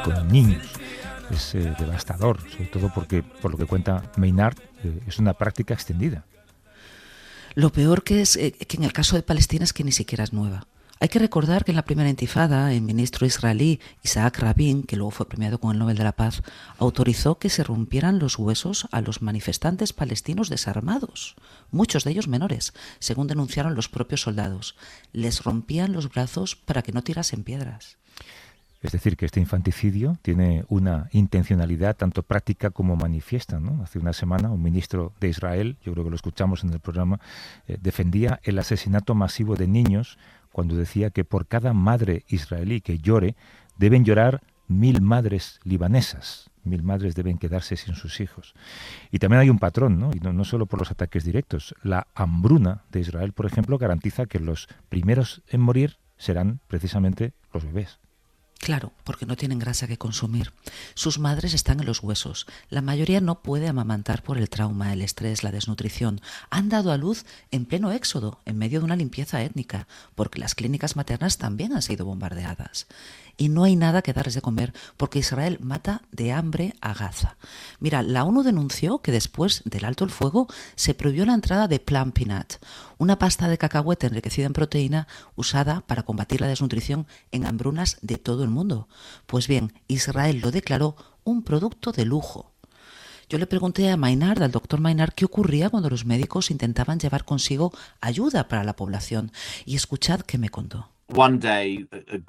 con niños. Es devastador, sobre todo porque, por lo que cuenta Maynard, es una práctica extendida. Lo peor que en el caso de Palestina es que ni siquiera es nueva. Hay que recordar que en la primera intifada, el ministro israelí Isaac Rabin, que luego fue premiado con el Nobel de la Paz, autorizó que se rompieran los huesos a los manifestantes palestinos desarmados, muchos de ellos menores, según denunciaron los propios soldados. Les rompían los brazos para que no tirasen piedras. Es decir, que este infanticidio tiene una intencionalidad tanto práctica como manifiesta, ¿no? Hace una semana un ministro de Israel, yo creo que lo escuchamos en el programa, defendía el asesinato masivo de niños cuando decía que por cada madre israelí que llore, deben llorar 1000 madres libanesas. 1000 madres deben quedarse sin sus hijos. Y también hay un patrón, ¿no? Y no solo por los ataques directos. La hambruna de Israel, por ejemplo, garantiza que los primeros en morir serán precisamente los bebés. Claro, porque no tienen grasa que consumir. Sus madres están en los huesos. La mayoría no puede amamantar por el trauma, el estrés, la desnutrición. Han dado a luz en pleno éxodo, en medio de una limpieza étnica, porque las clínicas maternas también han sido bombardeadas. Y no hay nada que darles de comer, porque Israel mata de hambre a Gaza. Mira, la ONU denunció que después del alto el fuego se prohibió la entrada de Plum Peanut, una pasta de cacahuete enriquecida en proteína usada para combatir la desnutrición en hambrunas de todo el mundo. Pues bien, Israel lo declaró un producto de lujo. Yo le pregunté a Maynard, al doctor Maynard, qué ocurría cuando los médicos intentaban llevar consigo ayuda para la población. Y escuchad qué me contó. Un día,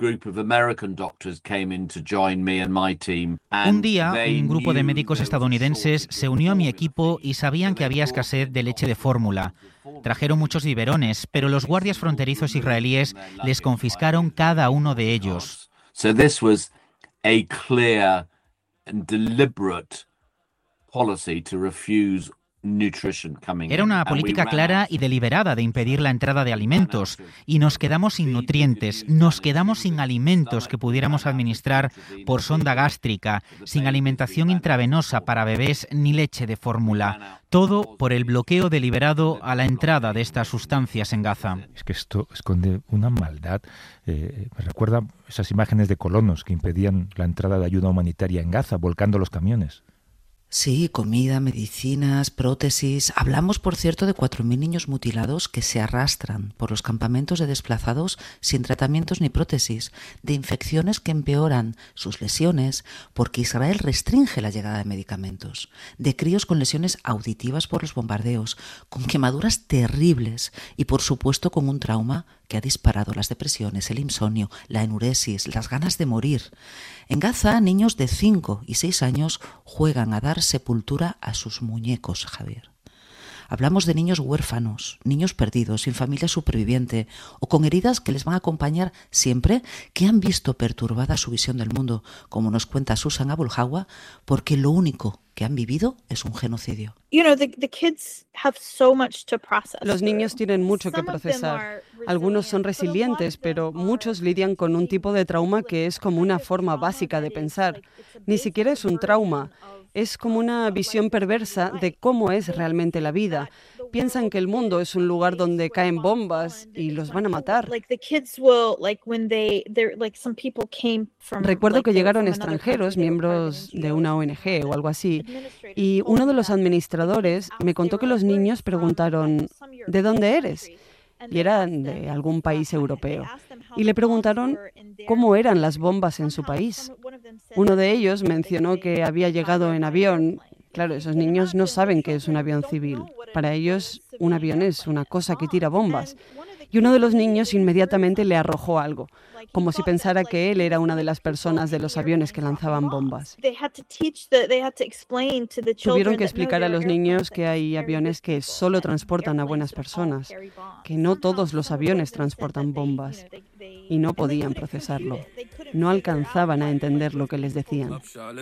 un grupo de médicos estadounidenses se unió a mi equipo y sabían que había escasez de leche de fórmula. Trajeron muchos biberones, pero los guardias fronterizos israelíes les confiscaron cada uno de ellos. So this was a clear and deliberate policy to refuse nutrition coming in. Era una política clara y deliberada de impedir la entrada de alimentos, y nos quedamos sin nutrientes, nos quedamos sin alimentos que pudiéramos administrar por sonda gástrica, sin alimentación intravenosa para bebés ni leche de fórmula. Todo por el bloqueo deliberado a la entrada de estas sustancias en Gaza. Es que esto esconde una maldad. Me recuerda esas imágenes de colonos que impedían la entrada de ayuda humanitaria en Gaza, volcando los camiones. Sí, comida, medicinas, prótesis. Hablamos, por cierto, de 4.000 niños mutilados que se arrastran por los campamentos de desplazados sin tratamientos ni prótesis, de infecciones que empeoran sus lesiones porque Israel restringe la llegada de medicamentos, de críos con lesiones auditivas por los bombardeos, con quemaduras terribles y, por supuesto, con un trauma que ha disparado las depresiones, el insomnio, la enuresis, las ganas de morir. En Gaza, niños de 5 y 6 años juegan a dar sepultura a sus muñecos, Javier. Hablamos de niños huérfanos, niños perdidos, sin familia superviviente o con heridas que les van a acompañar siempre, que han visto perturbada su visión del mundo, como nos cuenta Susan Abulhawa, porque lo único que han vivido es un genocidio. Los niños tienen mucho que procesar. Algunos son resilientes, pero muchos lidian con un tipo de trauma que es como una forma básica de pensar. Ni siquiera es un trauma. Es como una visión perversa de cómo es realmente la vida. Piensan que el mundo es un lugar donde caen bombas y los van a matar. Recuerdo que llegaron extranjeros, miembros de una ONG o algo así, y uno de los administradores me contó que los niños preguntaron, ¿de dónde eres? Y eran de algún país europeo. Y le preguntaron cómo eran las bombas en su país. Uno de ellos mencionó que había llegado en avión. Claro, esos niños no saben qué es un avión civil. Para ellos, un avión es una cosa que tira bombas. Y uno de los niños inmediatamente le arrojó algo, como si pensara que él era una de las personas de los aviones que lanzaban bombas. Tuvieron que explicar a los niños que hay aviones que solo transportan a buenas personas, que no todos los aviones transportan bombas, y no podían procesarlo. No alcanzaban a entender lo que les decían.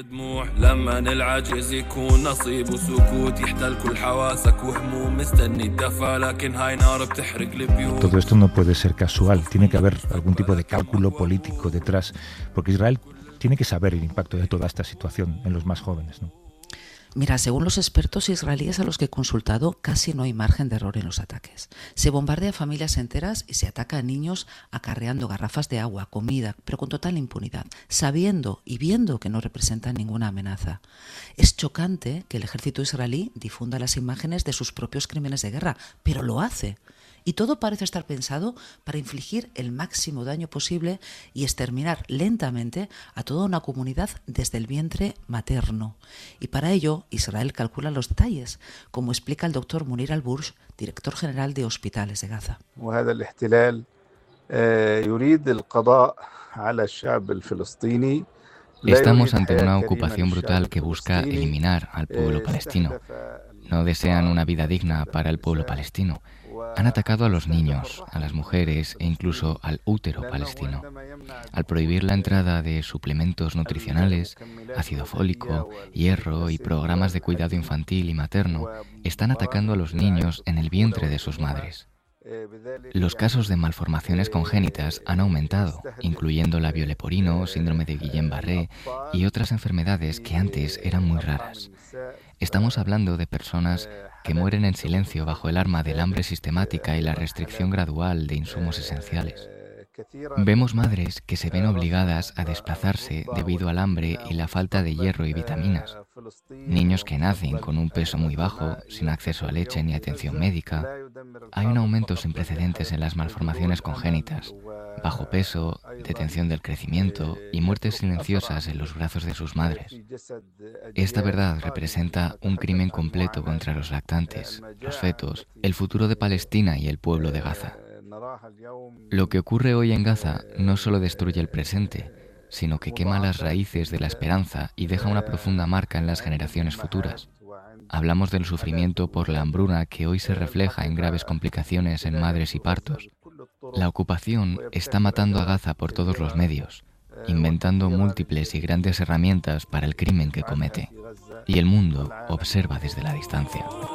Todo esto no puede ser casual, tiene que haber algún tipo de cálculo político detrás, porque Israel tiene que saber el impacto de toda esta situación en los más jóvenes, ¿no? Mira, según los expertos israelíes a los que he consultado, casi no hay margen de error en los ataques. Se bombardea familias enteras y se ataca a niños acarreando garrafas de agua, comida, pero con total impunidad, sabiendo y viendo que no representan ninguna amenaza. Es chocante que el ejército israelí difunda las imágenes de sus propios crímenes de guerra, pero lo hace. Y todo parece estar pensado para infligir el máximo daño posible y exterminar lentamente a toda una comunidad desde el vientre materno. Y para ello, Israel calcula los detalles, como explica el doctor Munir Al-Bursh, director general de Hospitales de Gaza. Estamos ante una ocupación brutal que busca eliminar al pueblo palestino. No desean una vida digna para el pueblo palestino. Han atacado a los niños, a las mujeres e incluso al útero palestino. Al prohibir la entrada de suplementos nutricionales, ácido fólico, hierro y programas de cuidado infantil y materno, están atacando a los niños en el vientre de sus madres. Los casos de malformaciones congénitas han aumentado, incluyendo labio leporino, síndrome de Guillain-Barré y otras enfermedades que antes eran muy raras. Estamos hablando de personas que mueren en silencio bajo el arma del hambre sistemática y la restricción gradual de insumos esenciales. Vemos madres que se ven obligadas a desplazarse debido al hambre y la falta de hierro y vitaminas. Niños que nacen con un peso muy bajo, sin acceso a leche ni atención médica. Hay un aumento sin precedentes en las malformaciones congénitas, bajo peso, detención del crecimiento y muertes silenciosas en los brazos de sus madres. Esta verdad representa un crimen completo contra los lactantes, los fetos, el futuro de Palestina y el pueblo de Gaza. Lo que ocurre hoy en Gaza no solo destruye el presente, sino que quema las raíces de la esperanza y deja una profunda marca en las generaciones futuras. Hablamos del sufrimiento por la hambruna que hoy se refleja en graves complicaciones en madres y partos. La ocupación está matando a Gaza por todos los medios, inventando múltiples y grandes herramientas para el crimen que comete. Y el mundo observa desde la distancia.